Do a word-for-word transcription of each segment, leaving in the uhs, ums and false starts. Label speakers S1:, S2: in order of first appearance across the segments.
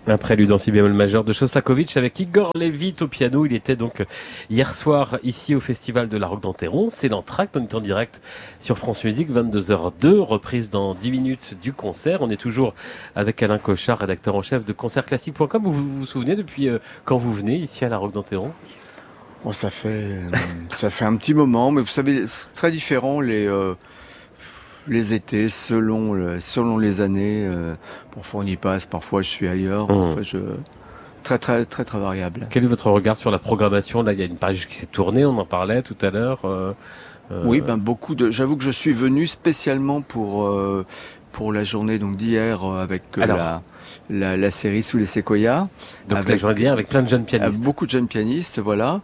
S1: Un prélude en si bémol majeur de Shostakovich avec Igor Levit au piano. Il était donc hier soir ici au Festival de la Roque d'Enterron. C'est l'entracte, on est en direct sur France Musique, vingt-deux heures deux, reprise dans dix minutes du concert. On est toujours avec Alain Cochard, rédacteur en chef de concert classique point com. Vous vous, vous souvenez depuis euh, quand vous venez ici à la Roque d'Enterron?
S2: Bon, ça fait ça fait un petit moment, mais vous savez, c'est très différent les euh, les étés selon le, selon les années. Euh, parfois on y passe, parfois je suis ailleurs.
S1: Mmh.
S2: Parfois je très très très très variable.
S1: Quel est votre regard sur la programmation? Là, il y a une page qui s'est tournée, on en parlait tout à l'heure. Euh, euh...
S2: Oui, ben beaucoup de. J'avoue que je suis venu spécialement pour euh, pour la journée donc d'hier euh, avec euh,
S1: Alors,
S2: la, la la série Sous les séquoias.
S1: Donc
S2: avec,
S1: la journée d'hier avec plein de jeunes pianistes.
S2: Beaucoup de jeunes pianistes, voilà.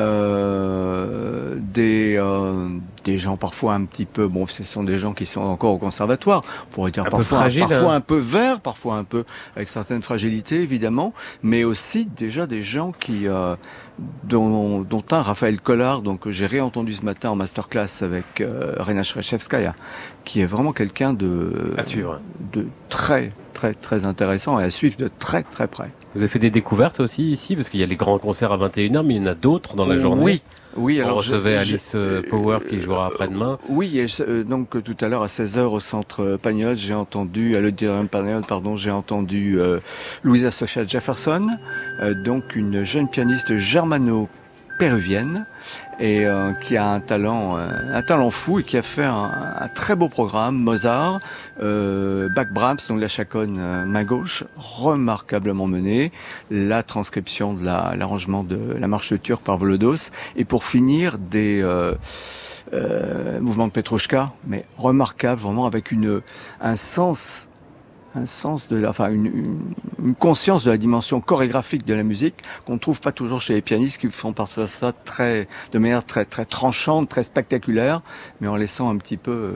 S2: Euh, des euh, des gens parfois un petit peu, bon, ce sont des gens qui sont encore au conservatoire, on pourrait dire
S1: un
S2: parfois,
S1: peu fragile,
S2: parfois
S1: hein.
S2: un peu verts, parfois un peu avec certaines fragilités évidemment, mais aussi déjà des gens qui euh, dont, dont un Raphaël Collard, donc j'ai réentendu ce matin en masterclass avec euh, Rena Shrechevskaya, qui est vraiment quelqu'un de
S1: à suivre,
S2: de très très très intéressant et à suivre de très très près.
S1: Vous avez fait des découvertes aussi ici, parce qu'il y a les grands concerts à vingt et une heures, mais il y en a d'autres dans la journée.
S2: Oui, oui.
S1: On
S2: alors
S1: recevait
S2: je,
S1: Alice
S2: je,
S1: Power qui jouera après-demain.
S2: Oui, et euh, donc tout à l'heure à seize heures au centre Pagnol, j'ai entendu, à l'auditorium Pagnol, pardon, j'ai entendu euh, Louisa Sophia Jefferson, euh, donc une jeune pianiste germano-péruvienne, et euh, qui a un talent euh, un talent fou et qui a fait un, un très beau programme, Mozart, euh, Bach, Brahms, donc la chaconne euh, main gauche, remarquablement menée, la transcription de la, l'arrangement de la marche turque par Volodos, et pour finir des euh, euh, mouvements de Petrouchka, mais remarquable, vraiment avec une un sens un sens de la, enfin une, une, une conscience de la dimension chorégraphique de la musique qu'on ne trouve pas toujours chez les pianistes qui font parfois ça très, de manière très très tranchante, très spectaculaire, mais en laissant un petit peu euh,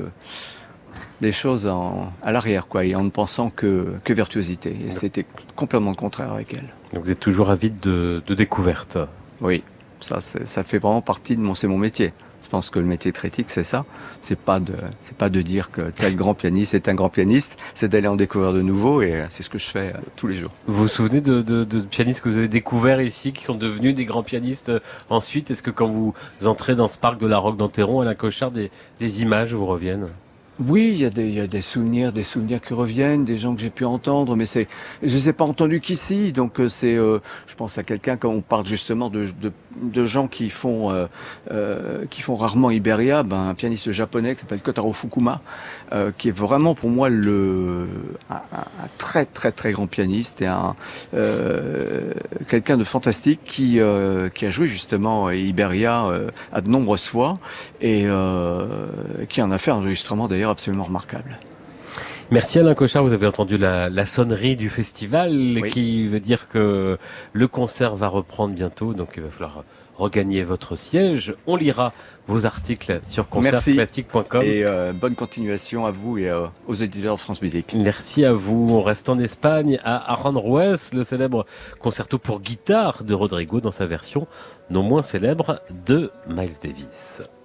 S2: des choses en, à l'arrière, quoi, et en ne pensant que que virtuosité. Et c'était complètement le contraire avec elle.
S1: Donc vous êtes toujours avide de, de découvertes.
S2: Oui, ça c'est, ça fait vraiment partie de mon, c'est mon métier. Je pense que le métier de critique, c'est ça. C'est pas de, c'est pas de dire que tel grand pianiste est un grand pianiste. C'est d'aller en découvrir de nouveaux, et c'est ce que je fais euh, tous les jours.
S1: Vous vous souvenez de, de, de pianistes que vous avez découverts ici, qui sont devenus des grands pianistes euh, ensuite? Est-ce que quand vous entrez dans ce parc de la Roque d'Enterron, Alain Cochard, des, des images vous reviennent?
S2: Oui, il y a des, il y a des souvenirs, des souvenirs qui reviennent, des gens que j'ai pu entendre, mais c'est, je les ai pas entendus qu'ici, donc c'est, euh, je pense à quelqu'un quand on parle justement de, de, de gens qui font, euh, euh, qui font rarement Iberia, ben un pianiste japonais qui s'appelle Kotaro Fukuma, euh, qui est vraiment pour moi le, un, un très très très grand pianiste et un, euh, quelqu'un de fantastique qui, euh, qui a joué justement Iberia euh, à de nombreuses fois et euh, qui en a fait un enregistrement d'ailleurs absolument remarquable.
S1: Merci Alain Cochard, vous avez entendu la, la sonnerie du festival, oui, qui veut dire que le concert va reprendre bientôt, donc il va falloir regagner votre siège. On lira vos articles sur concert classique point com.
S2: Et euh, bonne continuation à vous et euh, aux éditeurs de France Musique.
S1: Merci à vous. On reste en Espagne à Aranjuez, le célèbre concerto pour guitare de Rodrigo dans sa version non moins célèbre de Miles Davis.